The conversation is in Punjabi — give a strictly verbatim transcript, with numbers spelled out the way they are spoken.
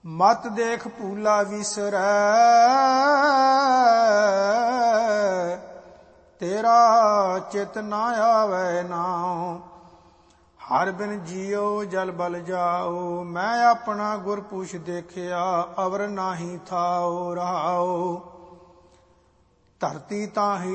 ਮਤ ਦੇਖ ਭੂਲਾ ਵਿਸਰੈ, ਤੇਰਾ ਚਿਤ ਨਾ ਆਵੈ ਨਾਉ। ਹਰ ਬਿਨ ਜੀਉ ਜਲ ਬਲ ਜਾਉ, ਮੈਂ ਆਪਣਾ ਗੁਰ ਪੁਛ ਦੇਖਿਆ, ਅਵਰ ਨਾਹੀ ਥਾਉ ਰਹਾਉ। ਧਰਤੀ ਤਾਹੀ